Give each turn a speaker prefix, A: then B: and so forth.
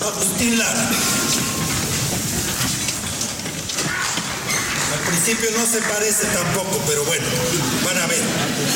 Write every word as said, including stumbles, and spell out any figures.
A: Agustín Lara. Al principio no se parece tampoco, pero bueno, van a ver.